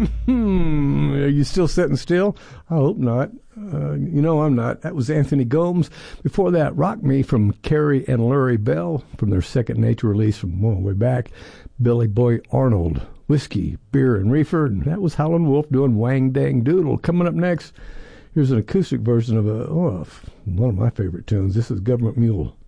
Are you still sitting still? I hope not. I'm not. That was Anthony Gomes. Before that, Rock Me from Carrie and Larry Bell from their Second Nature release from way back. Billy Boy Arnold, Whiskey, Beer, and Reefer. And that was Howlin' Wolf doing Wang Dang Doodle. Coming up next, here's an acoustic version of one of my favorite tunes. This is Government Mule.